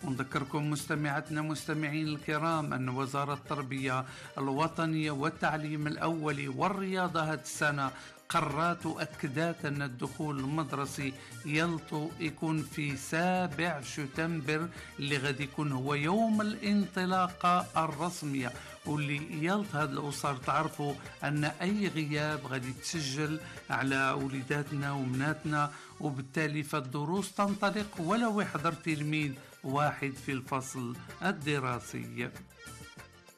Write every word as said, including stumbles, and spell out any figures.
ونذكركم مستمعاتنا مستمعين الكرام أن وزارة التربية الوطنية والتعليم الأولي والرياضة هذه السنة قررت وأكدت أن الدخول المدرسي يلطو يكون في سابع شتنبر اللي غادي يكون هو يوم الانطلاقة الرسمية، واللي يلط هاد الأسر تعرفوا أن أي غياب غادي تسجل على وليداتنا وبناتنا، وبالتالي فالدروس تنطلق ولو يحضر تلميذ واحد في الفصل الدراسي.